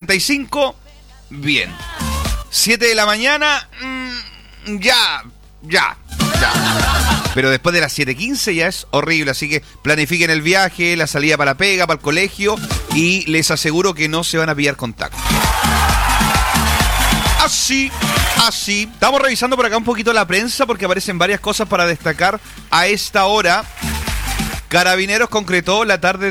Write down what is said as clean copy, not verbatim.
7:45, bien. 7 de la mañana, ya. Pero después de las 7:15 ya es horrible, así que planifiquen el viaje, la salida para la pega, para el colegio, y les aseguro que no se van a pillar contacto. Así. Estamos revisando por acá un poquito la prensa porque aparecen varias cosas para destacar a esta hora. Carabineros concretó la tarde